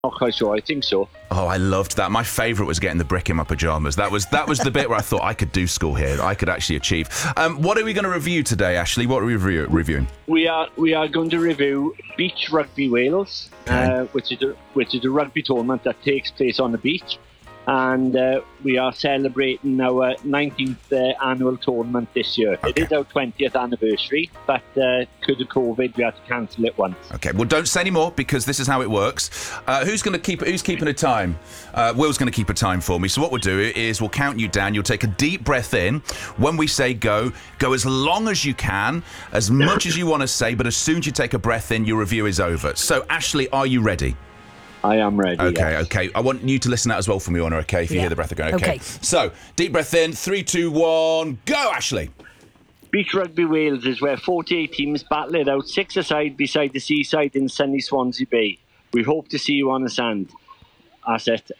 Not quite sure. I think so. Oh, I loved that. My favourite was getting the brick in my pyjamas. That was the bit where I thought I could do school here. I could actually achieve. What are we going to review today, Ashley? What are we reviewing? We are going to review Beach Rugby Wales, Okay. which is a rugby tournament that takes place on the beach. And we are celebrating our 19th annual tournament this year. Okay. It is our 20th anniversary, but because of COVID, we had to cancel it once. Okay, well, don't say any more because this is how it works. Who's keeping a time? Will's going to keep a time for me. So what we'll do is we'll count you down. You'll take a deep breath in. When we say go as long as you can, as much as you want to say, but as soon as you take a breath in, your review is over. So, Ashley, are you ready? I am ready. Okay, yes. okay. I want you to listen out as well from your honour, okay, if you hear the breath going. Okay. So, deep breath in, 3, 2, 1, go, Ashley. Beach Rugby Wales is where 48 teams battle it out 6-a-side beside the seaside in sunny Swansea Bay. We hope to see you on the sand. That's it.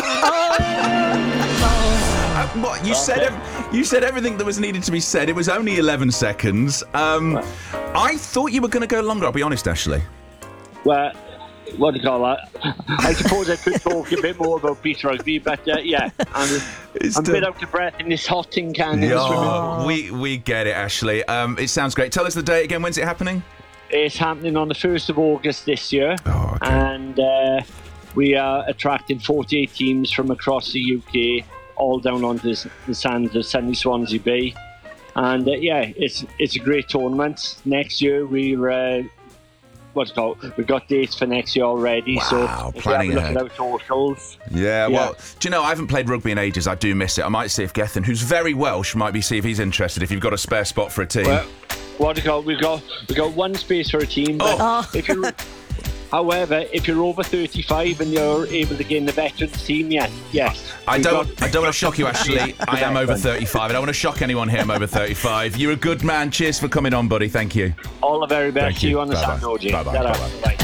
What, you said everything that was needed to be said. It was only 11 seconds. I thought you were going to go longer, I'll be honest, Ashley. Well, what do you call that? I suppose I could talk a bit more about beach rugby, but yeah, I'm a bit out of breath in this hot tin can. In the swimming pool. We get it, Ashley. It sounds great. Tell us the date again. When's it happening? It's happening on the 1st of August this year, Oh, okay. and we are attracting 48 teams from across the UK, all down onto the sands of sunny Swansea Bay. And yeah, it's a great tournament. Next year we're we've got dates for next year already. Wow, so planning look ahead. at our socials. Yeah, well, do you know, I haven't played rugby in ages. I do miss it. I might see if Gethin, who's very Welsh, see if he's interested, if you've got a spare spot for a team. Well, what do you call? We've got one space for a team. But however, if you're over 35 and you're able to get in the veterans team, yes. I don't want to shock you, Ashley. I am over 35. I don't want to shock anyone here. I'm over 35. You're a good man. Cheers for coming on, buddy. Thank you. All the very best. Thank See you. you on the Bye-bye. sand, OG. Bye-bye. Ta-ra. Bye-bye. Bye.